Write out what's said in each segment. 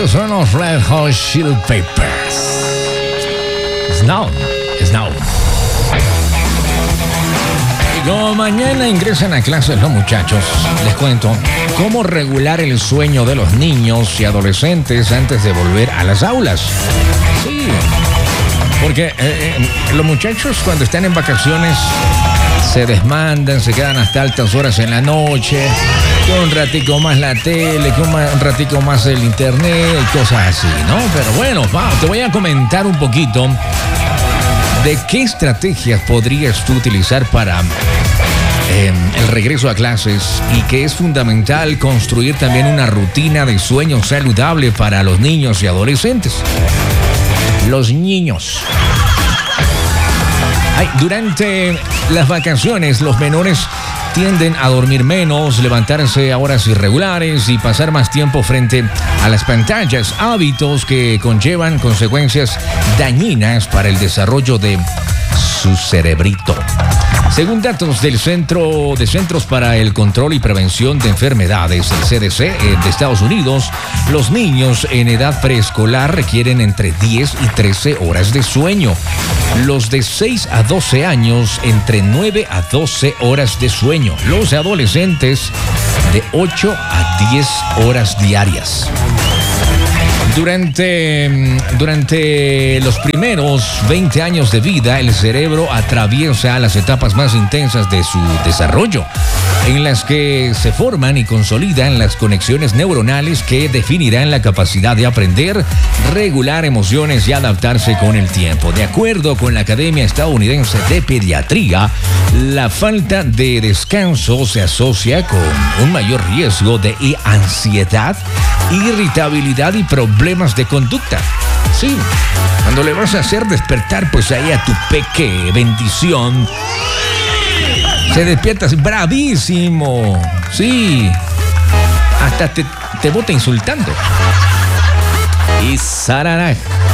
Estos son los Red Hot Chili Peppers. Snow. Y como mañana ingresan a clases los muchachos, les cuento cómo regular el sueño de los niños y adolescentes antes de volver a las aulas. Sí, porque los muchachos cuando están en vacaciones se desmandan, se quedan hasta altas horas en la noche, que un ratico más la tele, que un ratico más el internet y cosas así, ¿no? Pero bueno, te voy a comentar un poquito de qué estrategias podrías tú utilizar para el regreso a clases y que es fundamental construir también una rutina de sueño saludable para los niños y adolescentes. Los niños. Durante las vacaciones, los menores tienden a dormir menos, levantarse a horas irregulares y pasar más tiempo frente a las pantallas, hábitos que conllevan consecuencias dañinas para el desarrollo de su cerebrito. Según datos del Centros para el Control y Prevención de Enfermedades, el CDC de Estados Unidos, los niños en edad preescolar requieren entre 10 y 13 horas de sueño. Los de 6 a 12 años, entre 9 a 12 horas de sueño. Los adolescentes, de 8 a 10 horas diarias. Durante los primeros 20 años de vida, el cerebro atraviesa las etapas más intensas de su desarrollo, en las que se forman y consolidan las conexiones neuronales que definirán la capacidad de aprender, regular emociones y adaptarse con el tiempo. De acuerdo con la Academia Estadounidense de Pediatría, la falta de descanso se asocia con un mayor riesgo de ansiedad, irritabilidad y problemas de conducta. Sí, cuando le vas a hacer despertar pues ahí a tu peque, bendición, se despierta así, bravísimo. Sí, hasta te bota insultando. Y sarará.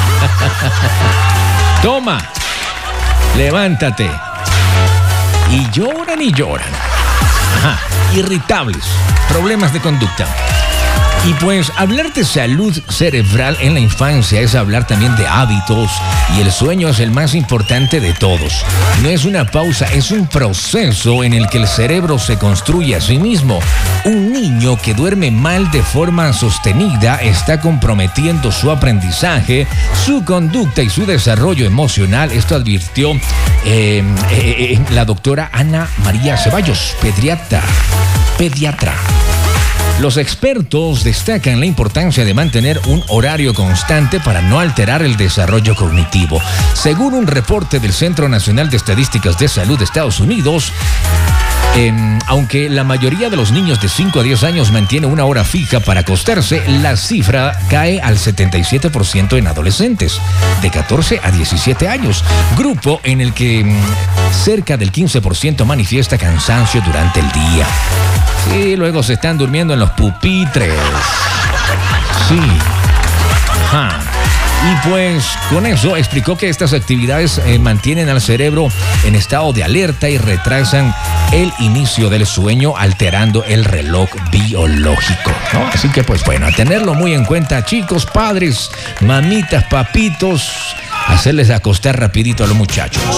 Toma, levántate. Y lloran. Ajá, irritables, problemas de conducta. Y pues hablar de salud cerebral en la infancia es hablar también de hábitos, y el sueño es el más importante de todos. No es una pausa, es un proceso en el que el cerebro se construye a sí mismo. Un niño que duerme mal de forma sostenida está comprometiendo su aprendizaje, su conducta y su desarrollo emocional. Esto advirtió la doctora Ana María Ceballos, pediatra. Los expertos destacan la importancia de mantener un horario constante para no alterar el desarrollo cognitivo. Según un reporte del Centro Nacional de Estadísticas de Salud de Estados Unidos, aunque la mayoría de los niños de 5 a 10 años mantiene una hora fija para acostarse, la cifra cae al 77% en adolescentes de 14 a 17 años, grupo en el que cerca del 15% manifiesta cansancio durante el día. Sí, luego se están durmiendo en los pupitres. Sí. Ajá. Y pues con eso explicó que estas actividades mantienen al cerebro en estado de alerta y retrasan el inicio del sueño, alterando el reloj biológico, ¿no? Así que pues bueno, a tenerlo muy en cuenta, chicos, padres, mamitas, papitos, hacerles acostar rapidito a los muchachos.